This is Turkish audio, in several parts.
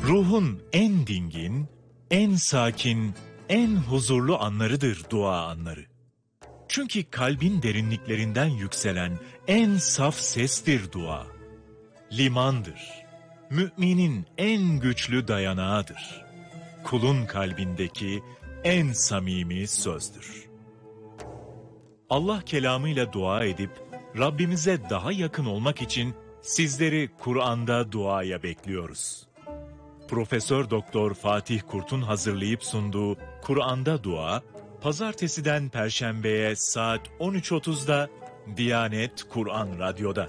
Ruhun en dingin, en sakin, en huzurlu anlarıdır dua anları. Çünkü kalbin derinliklerinden yükselen en saf sestir dua. Limandır. Müminin en güçlü dayanağıdır. Kulun kalbindeki en samimi sözdür. Allah kelamıyla dua edip Rabbimize daha yakın olmak için sizleri Kur'an'da duaya bekliyoruz. Profesör Doktor Fatih Kurt'un hazırlayıp sunduğu Kur'an'da Dua, Pazartesiden Perşembe'ye saat 13.30'da Diyanet Kur'an Radyo'da.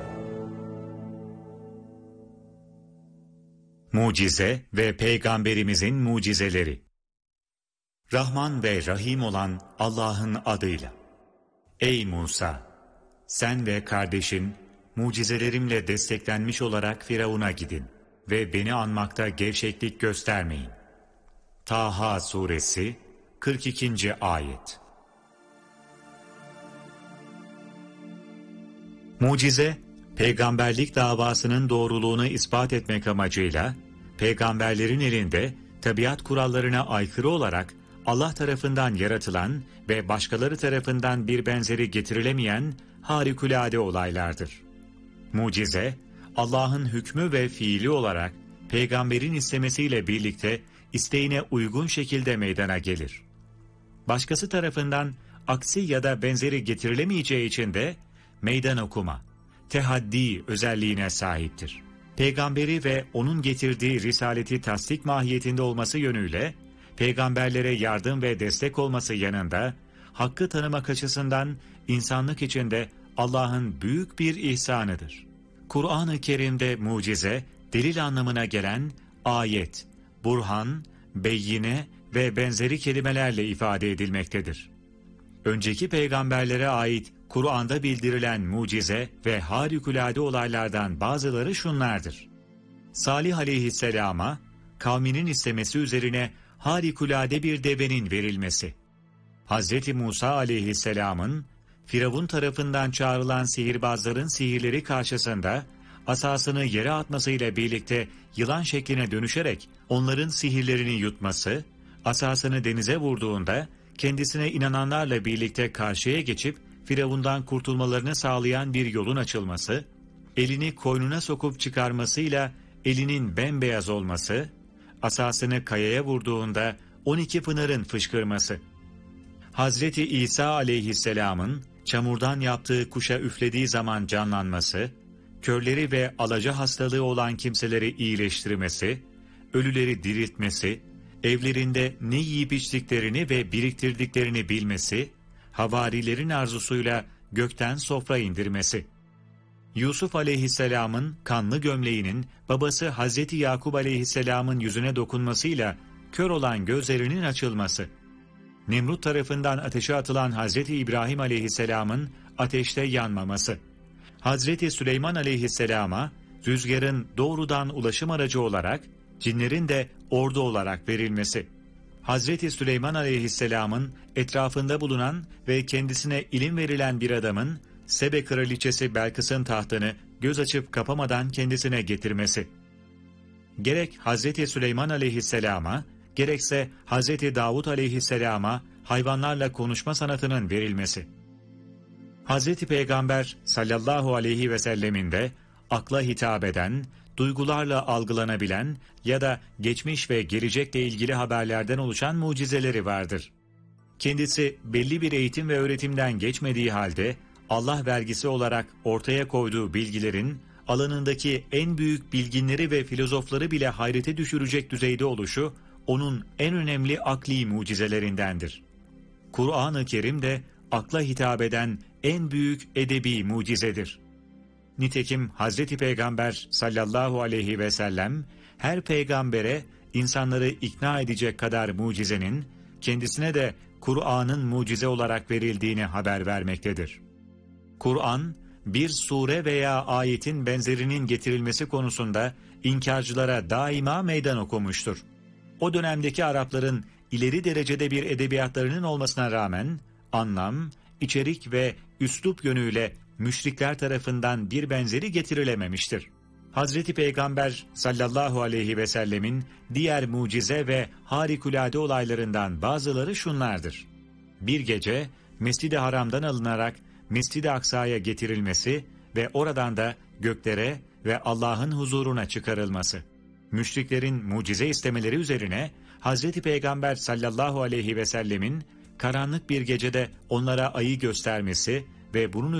Mucize ve Peygamberimizin mucizeleri. Rahman ve Rahim olan Allah'ın adıyla. Ey Musa! Sen ve kardeşin mucizelerimle desteklenmiş olarak Firavun'a gidin ve beni anmakta gevşeklik göstermeyin. Taha Suresi 42. Ayet. Mucize, peygamberlik davasının doğruluğunu ispat etmek amacıyla, peygamberlerin elinde tabiat kurallarına aykırı olarak Allah tarafından yaratılan ve başkaları tarafından bir benzeri getirilemeyen harikulade olaylardır. Mucize, Allah'ın hükmü ve fiili olarak peygamberin istemesiyle birlikte isteğine uygun şekilde meydana gelir. Başkası tarafından aksi ya da benzeri getirilemeyeceği için de meydan okuma, tehaddi özelliğine sahiptir. Peygamberi ve onun getirdiği risaleti tasdik mahiyetinde olması yönüyle, peygamberlere yardım ve destek olması yanında, hakkı tanımak açısından insanlık içinde Allah'ın büyük bir ihsanıdır. Kur'an-ı Kerim'de mucize, delil anlamına gelen ayet, burhan, beyine ve benzeri kelimelerle ifade edilmektedir. Önceki peygamberlere ait Kur'an'da bildirilen mucize ve harikulade olaylardan bazıları şunlardır. Salih aleyhisselama, kavminin istemesi üzerine harikulade bir devenin verilmesi. Hz. Musa aleyhisselamın, Firavun tarafından çağrılan sihirbazların sihirleri karşısında asasını yere atmasıyla birlikte yılan şekline dönüşerek onların sihirlerini yutması, asasını denize vurduğunda kendisine inananlarla birlikte karşıya geçip Firavundan kurtulmalarını sağlayan bir yolun açılması, elini koynuna sokup çıkarmasıyla elinin bembeyaz olması, asasını kayaya vurduğunda 12 pınarın fışkırması, Hazreti İsa aleyhisselamın çamurdan yaptığı kuşa üflediği zaman canlanması, körleri ve alaca hastalığı olan kimseleri iyileştirmesi, ölüleri diriltmesi, evlerinde ne yiyip içtiklerini ve biriktirdiklerini bilmesi, havarilerin arzusuyla gökten sofra indirmesi. Yusuf aleyhisselamın kanlı gömleğinin babası Hazreti Yakup aleyhisselamın yüzüne dokunmasıyla kör olan gözlerinin açılması. Nemrut tarafından ateşe atılan Hazreti İbrahim aleyhisselamın ateşte yanmaması. Hazreti Süleyman aleyhisselama rüzgarın doğrudan ulaşım aracı olarak, cinlerin de ordu olarak verilmesi. Hazreti Süleyman aleyhisselamın etrafında bulunan ve kendisine ilim verilen bir adamın Sebe kraliçesi Belkıs'ın tahtını göz açıp kapamadan kendisine getirmesi. Gerek Hazreti Süleyman aleyhisselama, gerekse Hazreti Davud aleyhisselama hayvanlarla konuşma sanatının verilmesi. Hazreti Peygamber sallallahu aleyhi ve sellemin de akla hitap eden, duygularla algılanabilen ya da geçmiş ve gelecekle ilgili haberlerden oluşan mucizeleri vardır. Kendisi belli bir eğitim ve öğretimden geçmediği halde Allah vergisi olarak ortaya koyduğu bilgilerin alanındaki en büyük bilginleri ve filozofları bile hayrete düşürecek düzeyde oluşu onun en önemli akli mucizelerindendir. Kur'an-ı Kerim de akla hitap eden en büyük edebi mucizedir. Nitekim Hazreti Peygamber sallallahu aleyhi ve sellem her peygambere insanları ikna edecek kadar mucizenin kendisine de Kur'an'ın mucize olarak verildiğini haber vermektedir. Kur'an, bir sure veya ayetin benzerinin getirilmesi konusunda inkarcılara daima meydan okumuştur. O dönemdeki Arapların ileri derecede bir edebiyatlarının olmasına rağmen anlam, içerik ve üslup yönüyle müşrikler tarafından bir benzeri getirilememiştir. Hazreti Peygamber sallallahu aleyhi ve sellemin diğer mucize ve harikulade olaylarından bazıları şunlardır. Bir gece Mescid-i Haram'dan alınarak Mescid-i Aksa'ya getirilmesi ve oradan da göklere ve Allah'ın huzuruna çıkarılması. Müşriklerin mucize istemeleri üzerine Hazreti Peygamber sallallahu aleyhi ve sellemin karanlık bir gecede onlara ayı göstermesi ve bunun